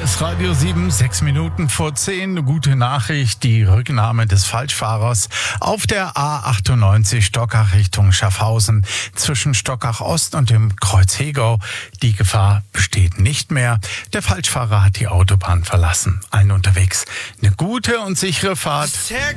ist Radio 7, 6 Minuten vor 10. Eine gute Nachricht, die Rücknahme des Falschfahrers auf der A98 Stockach Richtung Schaffhausen zwischen Stockach Ost und dem Kreuz Hegau. Die Gefahr besteht nicht mehr. Der Falschfahrer hat die Autobahn verlassen. Allen unterwegs eine gute und sichere Fahrt. Take